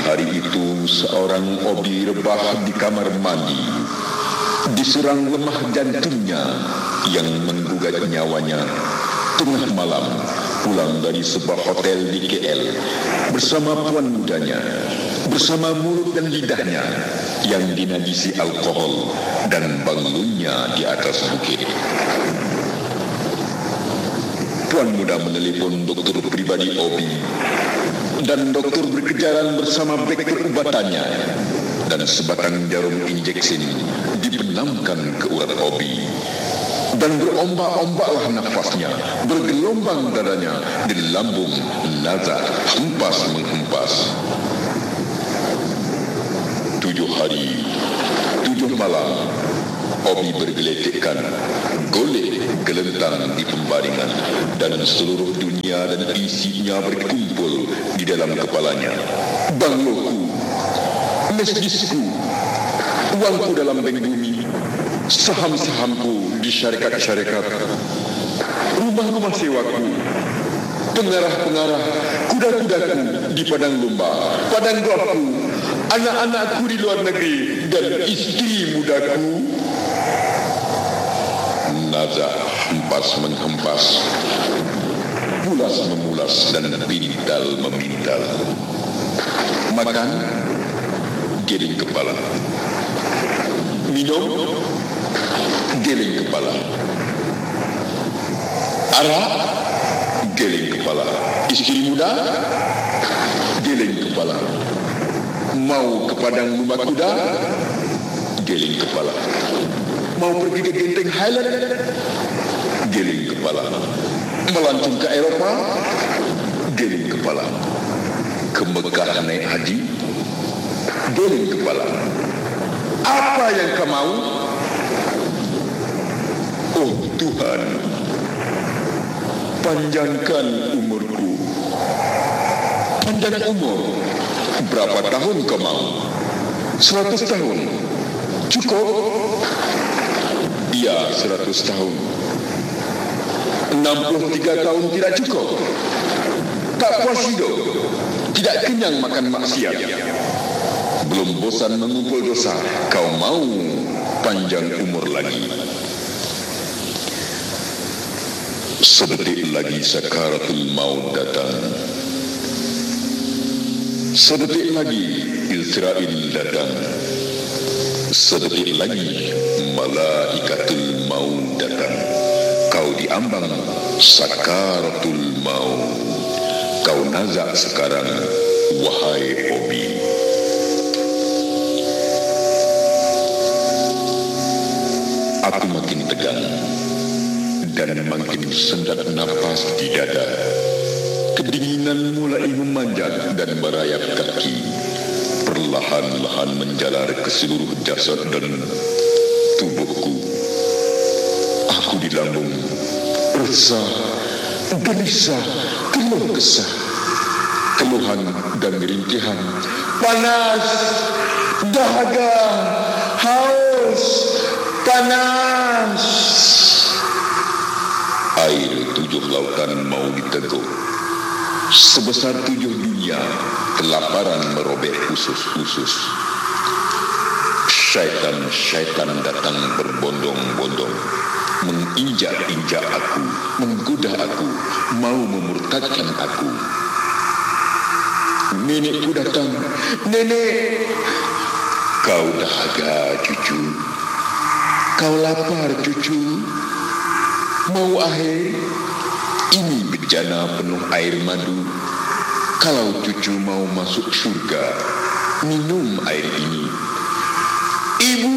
hari itu seorang Obi rebah di kamar mandi, diserang lemah jantungnya yang menggugat nyawanya. Tengah malam pulang dari sebuah hotel di KL bersama puan mudanya, bersama mulut dan lidahnya yang dinajisi alkohol dan bangunnya di atas bukit. Puan muda menelepon dokter pribadi Obi, dan dokter berkejaran bersama beg perubatannya, dan sebatang jarum injeksi dibenamkan ke urat Obi. Dan berombak-ombaklah nafasnya, bergelombang dadanya di lambung Nazar, hempas menghempas. 7 hari, 7 malam, Obi bergeletekkan, golek gelentang di pembaringan, dan seluruh dunia dan isinya berkumpul di dalam kepalanya. Bangloku, mesjidku, uangku dalam bank bumi, saham-sahamku di syarikat-syarikat, rumah-rumah sewaku, pengarah-pengarah, kuda-kudaku di padang lomba, padang golfku, anak-anakku di luar negeri, dan istri mudaku. Nazar hempas menghempas, pulas memulas, dan pintal memintal. Makan, geleng kepala. Minum, geleng kepala. Arak, geleng kepala. Istri muda, geleng kepala. Mau ke padang lomba kuda, geleng kepala. Mau pergi ke Genting Highland, geleng kepala. Melancong ke Eropah, geleng kepala. Ke Mekah naik haji, geleng kepala. Apa yang kau mau? Oh Tuhan, panjangkan umurku. Panjang umur. Berapa tahun kau mau? 100 tahun. Cukup? Ya, 100 tahun. 63 tahun tidak cukup. Tak puas hidup. Tidak kenyang makan maksiat. Belum bosan mengumpul dosa, kau mau panjang umur lagi. Sedetik lagi sakaratul maut datang. Sedetik lagi Israel datang. Sedetik lagi malaikatul maut datang. Kau diambang sakaratul maut. Kau nazak sekarang, wahai Obi. Aku makin tegang dan makin sendat nafas di dada. Kedinginan mulai memanjat dan merayap kaki, perlahan-lahan menjalar ke seluruh jasad dan tubuhku. Aku di lambung, resah, gelisah, keluh kesah, keluhan dan rintihan, panas, dahaga, haus, panas. Air 7 lautan mau diteguk. Sebesar 7 dunia, kelaparan merobek usus-usus. Syaitan-syaitan datang berbondong-bondong, menginjak-injak aku, menggoda aku, mau memurtadkan aku. Nenekku datang. Nenek, kau dahaga cucu. Kau lapar cucu. Mau air? Ini bejana penuh air madu. Kalau cucu mau masuk surga, minum air ini. Ibu!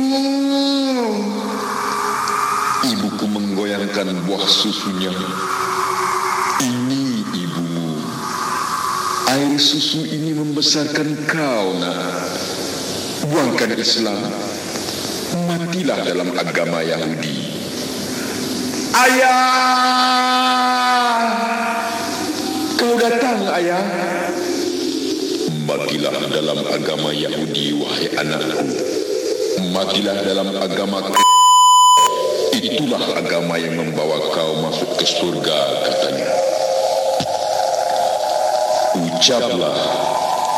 Ibuku menggoyangkan buah susunya. Ini ibumu. Air susu ini membesarkan kau, nak. Buangkan Islam. Matilah dalam agama Yahudi. Ayah! Kau datang, ayah. Matilah dalam agama Yahudi, wahai anakku. Matilah dalam agama. Itulah agama yang membawa kau masuk ke surga, katanya. Ucaplah